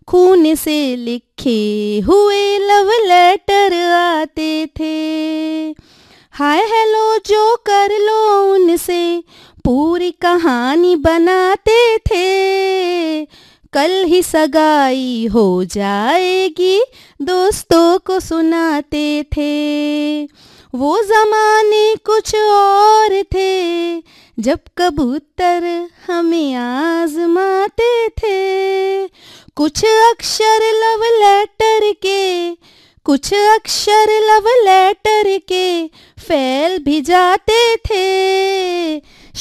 खून से लिखे हुए लव लेटर आते थे। हाय हेलो जो कर लो उनसे पूरी कहानी बनाते थे। कल ही सगाई हो जाएगी दोस्तों को सुनाते थे। वो ज़माने कुछ और थे जब कबूतर हमें आजमाते थे। कुछ अक्षर लव लेटर के, कुछ अक्षर लव लेटर के फैल भी जाते थे।